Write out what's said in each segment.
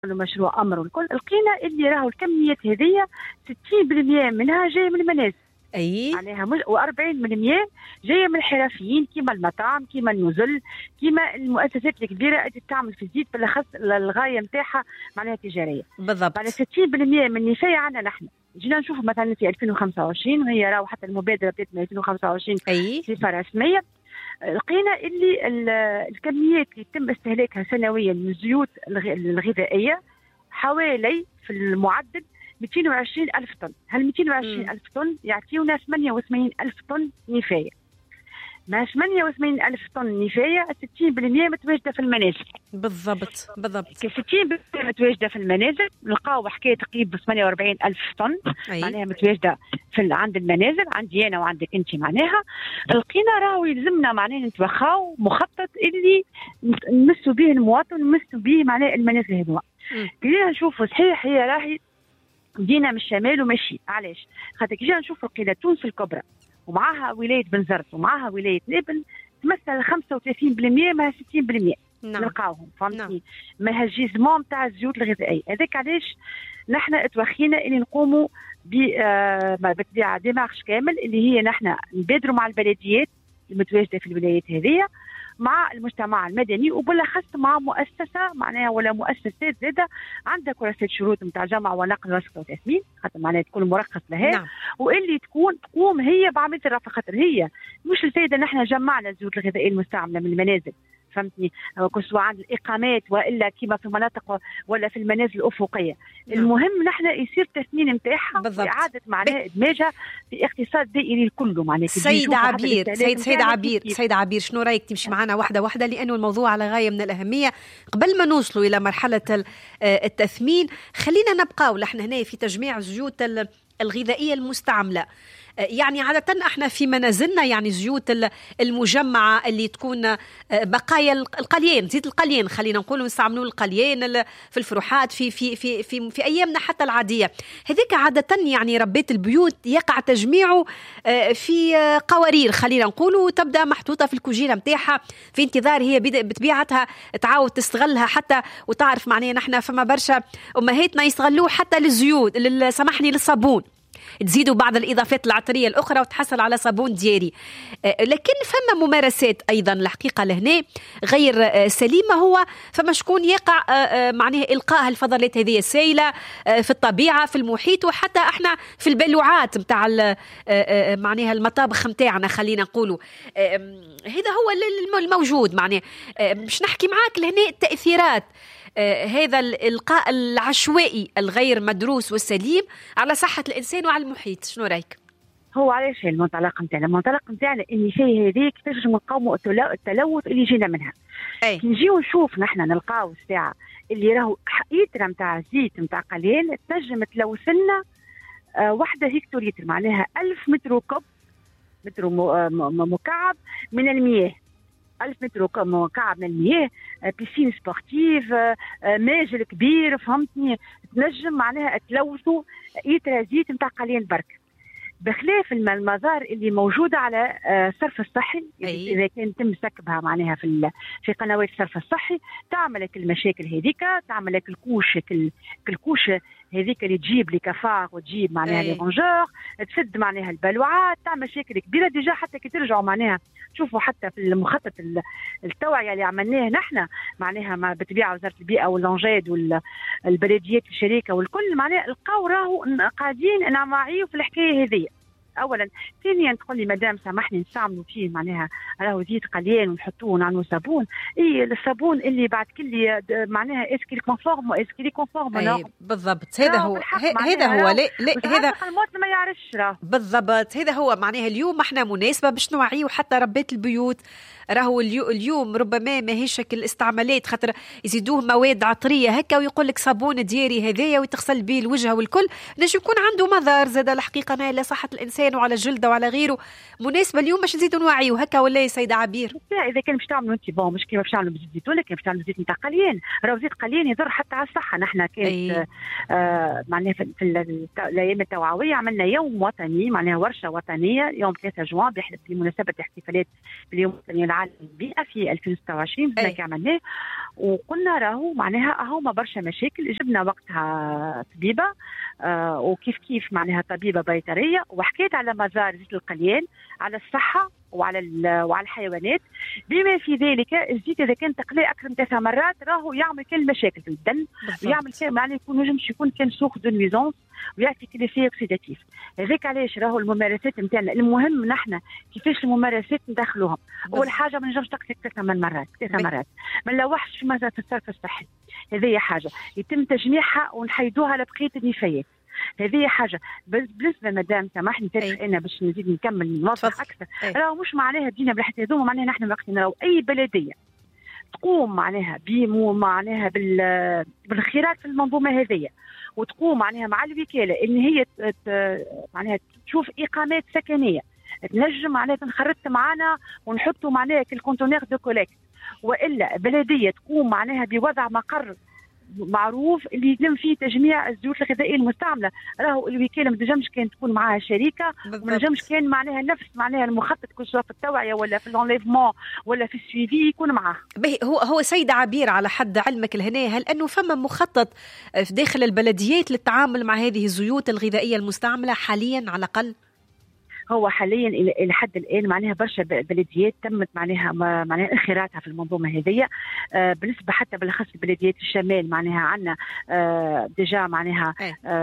مشروع أمر والكل، لقينا اللي راهو الكميات هذية 60% منها جاية من المنازل. أي عليها و40% جاية من الحرفيين كيما المطاعم كيما النزل كيما المؤسسات الكبيرة اللي تعمل في الزيت بالأخص الغاية نتاعها معناها تجارية. بالضبط. معناها 60% من النساء عندنا نحن. جينا نشوف مثلا في 2025 وهي راهو حتى المبادرة بدات من 2025 صفة رسمية، لقينا اللي الكميات اللي يتم استهلاكها سنويا من الزيوت الغذائية حوالي في المعدل 220 ألف طن. هل 220 ألف طن يعطيونا 88 ألف طن نفاية. ما 88 ألف طن نفاية 60% متواجدة في المنازل. بالضبط 60% متواجدة في المنازل. نلقاو حكاية تقريبا 48 ألف طن معناها متواجدة عند المنازل، عندي أنا وعندك أنت. معناها لقينا راهو يلزمنا معناها نتوخاو مخطط اللي نمسوا به المواطن ونمسوا به معناها المنازل هذوما. كلنا نشوفوا صحيح هي راهي بدينا من الشمال وماشي. علاش؟ خاطر كي جينا نشوفوا لقينا تونس الكبرى ومعها ولاية بنزرت ومعها ولاية نابل تمثل 35% ما 60%. نلقاوهم فهمتني ما هالجيزمون تاع الزيوت الغذائية. هذاك علاش نحن اتوخينا اللي نقوموا بتبيع ديمارش كامل اللي هي نحن نبادروا مع البلديات المتواجدة في الولايات هذه مع المجتمع المدني وبالاخص مع مؤسسه معناها ولا مؤسسات زاده عندها كراسات شروط نتاع جمع ونقل ورصد وتثمين خاطر معناها تكون مرخص لها. واللي تقوم هي بعمليه الرفع خاطر هي مش الفايده نحن جمعنا الزيوت الغذائيه المستعمله من المنازل فهمتني سواء عند الاقامات والا كما في مناطق ولا في المنازل الافقيه. المهم نحن يصير تثمين نتاعها واعاده معناها ادماجها في اقتصاد دائري الكل. معناها سيدة عبير شنو رايك تمشي معنا واحده لانه الموضوع على غايه من الاهميه. قبل ما نوصلوا الى مرحله التثمين خلينا نبقاو نحن هنا في تجميع الزيوت الغذائيه المستعمله. يعني عادة احنا في منازلنا يعني زيوت المجمعة اللي تكون بقايا القليين، زيت القليين خلينا نقولوا نستعملوا القليين في الفروحات في ايامنا حتى العادية. هذيك عادة يعني ربات البيوت يقع تجميعه في قوارير خلينا نقولوا تبدا محطوطة في الكوجينة متاعها في انتظار هي بطبيعتها تعاود تستغلها حتى وتعرف معناها نحن فما برشا امهاتنا يستغلوه حتى للزيوت سامحني للصابون تزيدوا بعض الإضافات العطرية الأخرى وتحصل على صابون دياري. لكن فما ممارسات أيضا الحقيقة لهنا غير سليمة. هو فما شكون يقع معناها إلقاء الفضلات هذه السائلة في الطبيعة في المحيط وحتى احنا في البلوعات متاع معناها المطابخ متاعنا خلينا نقولوا. هذا هو الموجود. معناها مش نحكي معاك لهنا التأثيرات هذا الإلقاء العشوائي الغير مدروس والسليم على صحة الإنسان وعلى المحيط. شنو رأيك؟ هو علاش المنطلق نتاعنا إني فيه هذيك كيفاش نقاوموا التلوث اللي جينا منها. كي نجيو نشوف نحن نلقاو الساعة اللي راهو إيترا متاع زيت متاع قليل تنجم تلوث لنا 1 هكتوليتر معناها 1000 متر مكعب من المياه. 1000 متر مكعب من المياه بيسين سبورتيف ماجل كبير فهمتني تنجم معناها تلوثوا إيترا زيت متاع قليل برك بخلاف المضار اللي موجودة على الصرف الصحي. إذا كان تم سكبها معناها في قنوات الصرف الصحي تعملك المشاكل هذيك تعملك الكوش هذيك اللي تجيب لي كفار وتجيب معناها لي رونجور تسد معناها البلوعات تعمل مشاكل كبيرة ديجا. حتى كي ترجعوا معناها شوفوا حتى في المخطط التوعية اللي عملناه نحن معناها ما بتبيع وزارة البيئة والانجاد والبلديات الشركة والكل معناها لقاو راهو قاعدين نعمعيو في الحكاية هذه. اولا ثانيا تقول لي مدام سامحني نستعملوا فيه معناها راهو زيت قليل ونحطوه ونعملوا صابون. الصابون اللي بعد كل معناها اسكي كونفورم بالضبط. هذا هو لا هذا المواطن ما يعرفش راه بالضبط. هذا هو معناها اليوم احنا مناسبة باش نوعيو حتى ربات البيوت. راهو اليوم ربما ما هيش الاستعمالات خاطر يزيدوه مواد عطريه هكا ويقول لك صابون دياري هذايا وتغسل به الوجه والكل نجم يكون عنده مضار زاد الحقيقه على صحه الانسان اللسان وعلى الجلده وعلى غيره مناسبه اليوم باش نزيدوا نوعيوا هكا ولا يا سيده عبير؟ اذا كان باش تعملوا انت بون مش كيما باش تعملوا بزيت زيتون، لكن باش تعملوا زيت نتاع قليان، راهو زيت قليان يضر حتى على الصحه. نحن كانت معناها في الايام التوعويه عملنا يوم وطني، معناها ورشه وطنيه يوم 3 جوان بمناسبه احتفالات باليوم الوطني العالمي للبيئه في 2026 عملناه، وقلنا راهو معناها هما برشا مشاكل. جبنا وقتها طبيبه وكيف كيف معناها طبيبه بيطريه، وحكيت على مزار زيت القليان على الصحه وعلى الحيوانات، بما في ذلك الزيت اذا كان تقليه اكثر من 3 مرات راهو يعمل كل مشاكل في الدم، ويعمل كل معناه يكون كان سوخ دو نويزونس ويعطي كليفيه اوكسيداتيف. هذاك علاش راهو الممارسات نتاعنا المهم نحن كيفاش الممارسات ندخلوهم. اول حاجه ما نجمش تقلي 3 مرات ما نلوحش في مثلا في الصرف الصحي، هذه حاجه يتم تجميعها ونحيدوها لبقيه النفايات، هذه حاجه. بالنسبه مدام سامحني انا باش نزيد نكمل نوضح اكثر، راهو مش معناها بدينا بالحتى هذوما معناها نحن وقتنا راهو اي بلديه تقوم معناها معناها بالخيرات في المنظومه هذه، وتقوم معناها مع الوكاله ان هي معناها تشوف اقامات سكنيه تنجم معناها تنخرط معنا ونحطوا معناها كالكونتونير دو كوليكت، والا بلديه تقوم معناها بوضع مقر معروف اللي يتم فيه تجميع الزيوت الغذائيه المستعمله. راهو الوكاله ما تنجمش كان تكون معها شركه، وما نجمش كان معناها نفس معناها المخطط كل سواء في التوعيه ولا في اللونليفمون ولا في السويفي يكون معاه. هو سيده عبير على حد علمك لهنا، هل انه فما مخطط في داخل البلديات للتعامل مع هذه الزيوت الغذائيه المستعمله حاليا على الاقل؟ هو حاليا الى حد الان معناها برشا بلديات تمت معناها انخراطها في المنظومه هذه. بالنسبه حتى بالاخص بلديات الشمال معناها عندنا ديجا معناها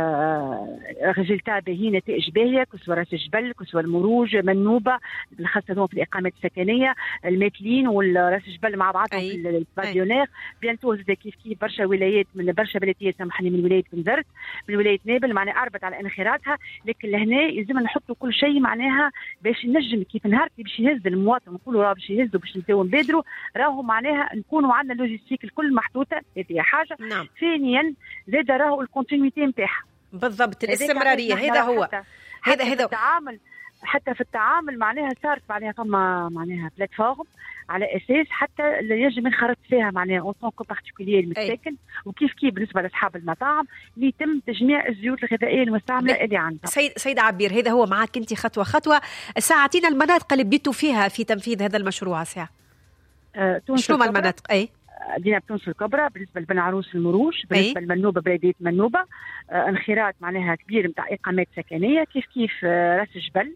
ريزلتا باهين، نتائج باهيه، كسوه راس الجبل، كسوه المروج، منوبه بالاخص هذوما في الاقامات السكنيه، الماتلين والراس الجبل مع بعضهم في الباديونير. بيانتو زاد كيف برشا ولايات من برشا بلديات سامحني من ولايه بنزرت من ولايه نابل معناها اربط على انخراطها، لكن لهنا يلزم نحطوا كل شيء معناها باش نجم كيف نهار باش يهز المواطن نقولوا راه باش يهزوا باش نبداو نبادروا، راهو معناها نكونوا عندنا اللوجيستيك الكل محطوطه، هذه حاجه. ثانيا زاد راهو الكونتينيتي نتاعها بالضبط، الاستمراريه، هذا هو هذا التعامل. حتى في التعامل معناها صارت معناها فما معناها بلاتفورم على اساس حتى اللي يجب ينخرط فيها معناها اون طونكو بارتيكولير المساكن، وكيف بدنسبه لاصحاب المطاعم اللي يتم تجميع الزيوت الغذائيه المستعمله اللي عندها. سيد عبير، هذا هو معك انت خطوه خطوه. ساعتينا المناطق اللي بديتوا فيها في تنفيذ هذا المشروع ساعه. شنو هما المناطق؟ بدينا بتونس الكبرى، بالنسبه لبن عروس المروج، بالنسبه لمنوبه بلديه منوبه انخراط معناها كبير نتاع اقامات سكنيه، كيف راس الجبل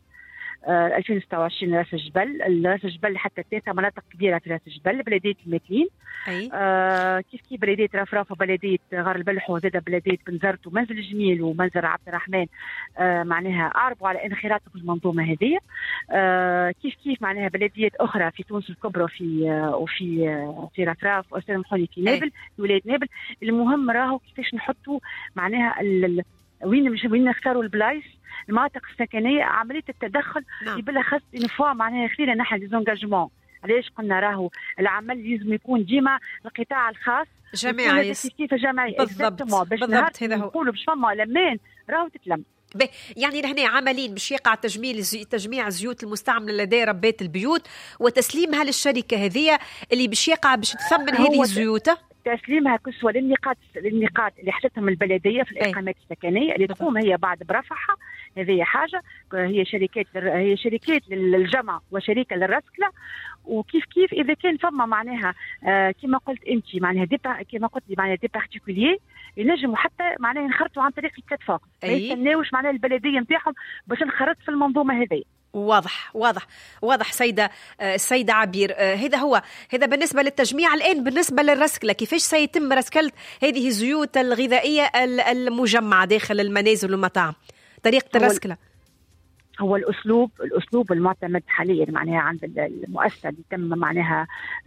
2026 راس الجبل حتى 3 مناطق كبيره في راس الجبل، بلديه الماتلين كيف بلديه رفرافه، بلديه غار البلح، وزاد بلديه بنزرت ومنزل الجميل ومنزل عبد الرحمن معناها اعربوا على انخراط في المنظومه هذه. كيف معناها بلديات اخرى في تونس الكبرى وفي رفراف وسامحوني في نابل ولايه نابل. المهم راهو كيفاش نحطوا معناها وين نختاروا البلايص المناطق السكنيه، عمليه التدخل بالاخص نفوا معناها خلينا نحن ديزونجاجمون. علاش قلنا راهو العمل لازم يكون ديما القطاع الخاص جماعي كيف جماعي بالضبط هذا هو. نقولوا باش فما لمان راهو تتلم. يعني لهنا عملين باش يقع تجميع الزيوت المستعمله لدى ربات البيوت وتسليمها للشركه هذه اللي باش يقع باش تثمن هذه الزيوت، تسليمها كسوة للنقاط اللي حدثهم البلديه في الاقامات السكنيه اللي تقوم هي بعد برفعها. هذه حاجه، هي شركات للجمع وشركه للرسكله. وكيف اذا كان فما معناها كما قلت انت معناها كما قلت لي معناها دي بارتيكولير ينجموا حتى معناها ينخرطوا عن طريق البلاتفورم، ما يستناوش معناها البلديه نتاعهم باش نخرط في المنظومه هذه. واضح سيدة عبير. هذا بالنسبة للتجميع. الآن بالنسبة للرسكلة، كيفاش سيتم رسكلة هذه الزيوت الغذائية المجمعة داخل المنازل والمطاعم؟ طريقة الرسكلة هو الأسلوب المعتمد حاليا معناها عند المؤسسة اللي تم معناها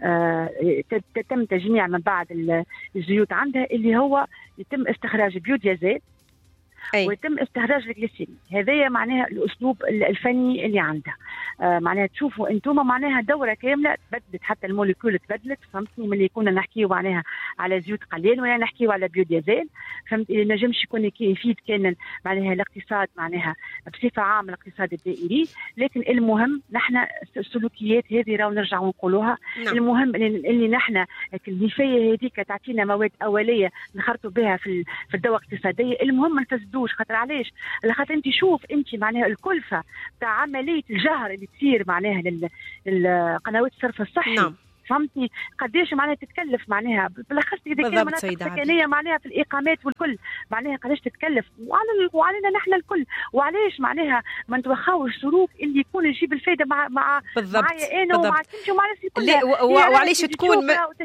تم تجميع من بعد الزيوت عندها، اللي هو يتم استخراج بيوديازيل ويتم استخراج الجليسيمين. هذايا معناها الاسلوب الفني اللي عندها. معناها تشوفوا انتم معناها دوره كامله تبدلت، حتى الموليكول تبدلت، فهمتني؟ من اللي كنا نحكيو معناها على زيوت قليل ولا نحكيو على بيوديازيل. فهمت نجمش يكون يفيد كان معناها الاقتصاد معناها بصفه عامه الاقتصاد الدائري. لكن المهم نحن السلوكيات هذه راهو نرجعوا نقولوها. المهم اللي نحن النفايه هذيك تعطينا مواد اوليه نخرطوا بها في الدواء الاقتصاديه. المهم ما نفسدوش. خاطر علاش؟ خاطر انت شوف انت معناها الكلفه تاع عمليه الجهر اللي تصير معناها للقنوات الصرف الصحي. فهمتني قديش معناها تتكلف معناها بالاخص اذا كان مناطق سكنيه معناها في الاقامات والكل معناها قديش تتكلف وعلينا نحن الكل. وعلاش معناها ما نتوخاوش سلوك اللي يكون يجيب الفائده معايا انا ومع كنتي ومع الناس الكل. وعلاش تكون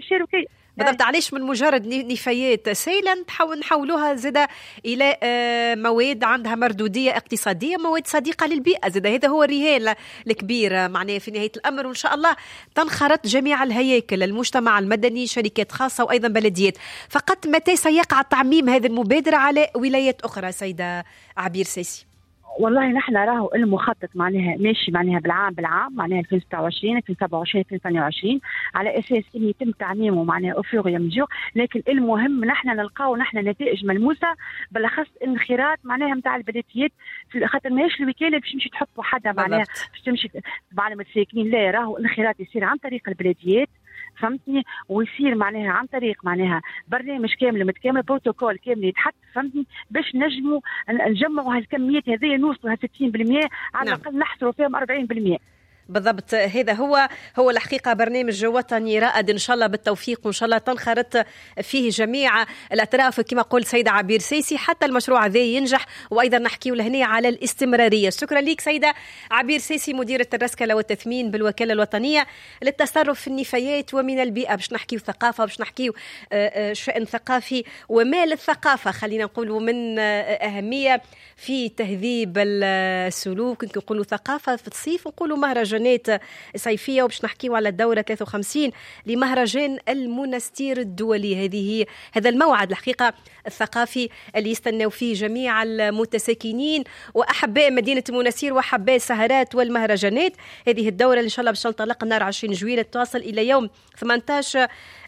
بالضبط علاش من مجرد نفايات سيلا نحولوها زاده الى مواد عندها مردوديه اقتصاديه، مواد صديقه للبيئه زاده. هذا هو الرهان الكبير معناه في نهايه الامر. وان شاء الله تنخرط جميع الهياكل، المجتمع المدني، شركات خاصه وايضا بلديات. فقط متى سيقع تعميم هذه المبادره على ولايات اخرى سيده عبير سيسي؟ والله نحن راهو المخطط معناها ماشي معناها بالعام معناها 2026 2027 2028 على اساس ان يتم تعميمه معناها اوفور مجور. لكن المهم نحن نلقاو نحن نتائج ملموسه بالاخص انخراط معناها نتاع البلديات. خاطر ماهيش الوكاله باش تمشي تحط وحدها معناها باش تمشي معلم الساكنين. لا راهو انخراط يصير عن طريق البلديات فهمتني، ويصير معناها عن طريق معناها برنامج كامل متكامل بروتوكول كامل يتحط فهمتني باش نجموا نجمعوا هالكميات هذه نوصلوا 60% على الاقل نحصلوا فيهم 40%. بالضبط هذا هو الحقيقة برنامج وطني رائد إن شاء الله بالتوفيق، وإن شاء الله تنخرط فيه جميع الأطراف كما قلت سيدة عبير سيسي حتى المشروع هذا ينجح. وأيضا نحكيه لهنا على الاستمرارية. شكرا لك سيدة عبير سيسي مديرة الرسكلة والتثمين بالوكالة الوطنية للتصرف في النفايات ومن البيئة. باش نحكيه ثقافة، باش نحكيه شأن ثقافي ومال الثقافة خلينا نقولوا من أهمية في تهذيب السلوك. يمكن نقولوا ثقافة في الصيف نقولوا مهرجان صيفية. وباش نحكيو على الدورة 53 لمهرجان المنستير الدولي. هذا الموعد الحقيقة الثقافي اللي يستناو فيه جميع المتساكنين وأحباء مدينة المنستير وأحباء السهرات والمهرجانات. هذه الدورة اللي إن شاء الله باش تنطلق نهار 20 جويلية تواصل إلى يوم 18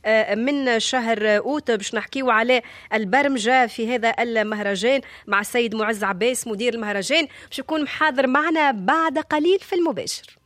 من شهر أوت. باش نحكيو على البرمجة في هذا المهرجان مع السيد معز عباس مدير المهرجان باش يكون محاضر معنا بعد قليل في المباشر.